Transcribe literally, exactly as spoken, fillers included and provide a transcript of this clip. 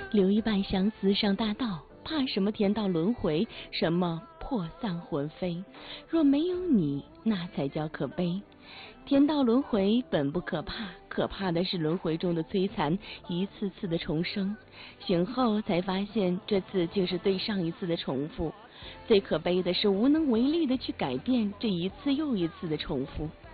留一半相思上大道，怕什么天道轮回，什么魄散魂飞？若没有你，那才叫可悲。天道轮回本不可怕，可怕的是轮回中的摧残，一次次的重生。醒后才发现，这次就是对上一次的重复。最可悲的是无能为力的去改变这一次又一次的重复。